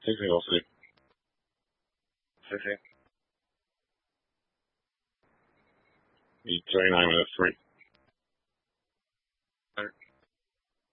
Sim, sim, vou seguir. Sim, sim. E 29 minutes free.